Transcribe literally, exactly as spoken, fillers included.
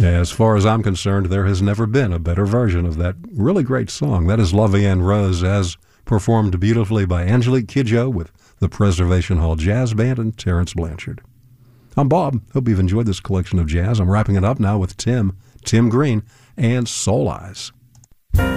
As far as I'm concerned, there has never been a better version of that really great song. That is La Vie en Rose, as performed beautifully by Angelique Kidjo with the Preservation Hall Jazz Band and Terrence Blanchard. I'm Bob. Hope you've enjoyed this collection of jazz. I'm wrapping it up now with Tim, Tim Green, and Soul Eyes.